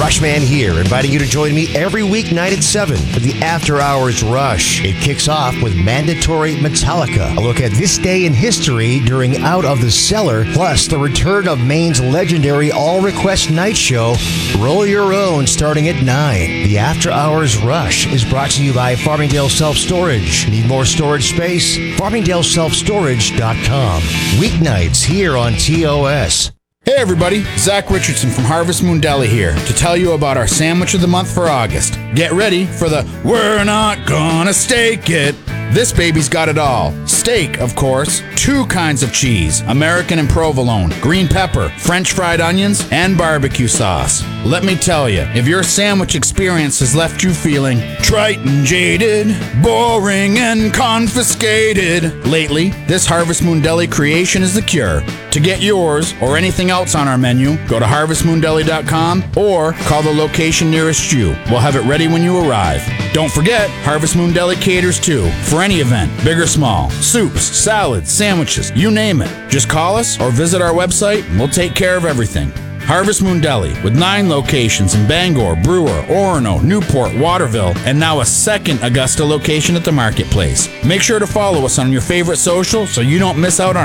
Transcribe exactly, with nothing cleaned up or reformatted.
Rushman here, inviting you to join me every weeknight at seven for the After Hours Rush. It kicks off with Mandatory Metallica, a look at this day in history during Out of the Cellar, plus the return of Maine's legendary all-request night show, Roll Your Own, starting at nine. The After Hours Rush is brought to you by Farmingdale Self-Storage. Need more storage space? farmingdale self storage dot com. Weeknights here on T O S. Hey everybody, Zach Richardson from Harvest Moon Deli here to tell you about our sandwich of the month for August. Get ready for the We're Not Gonna Steak It. This baby's got it all. Steak, of course, two kinds of cheese, American and provolone, green pepper, French fried onions, and barbecue sauce. Let me tell you, if your sandwich experience has left you feeling trite and jaded, boring and confiscated lately, this Harvest Moon Deli creation is the cure. To get yours or anything else on our menu, go to harvest moon deli dot com or call the location nearest you. We'll have it ready when you arrive. Don't forget, Harvest Moon Deli caters too, for any event, big or small. Soups, salads, sandwiches, you name it. Just call us or visit our website and we'll take care of everything. Harvest Moon Deli, with nine locations in Bangor, Brewer, Orono, Newport, Waterville, and now a second Augusta location at the Marketplace. Make sure to follow us on your favorite social so you don't miss out on